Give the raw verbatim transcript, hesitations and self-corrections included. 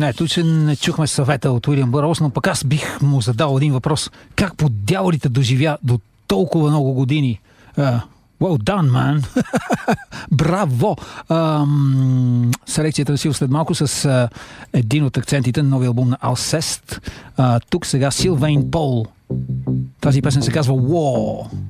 Не, тук че не чухме съвета от Уилям Бърлс, но пък аз бих му задал един въпрос. Как по дяволите доживя до толкова много години? Uh, well done, man! Браво! Um, селекцията да си след малко с uh, един от акцентите на новия албум на Alcest. Uh, тук сега Силвейн Пол. Тази песен се казва War.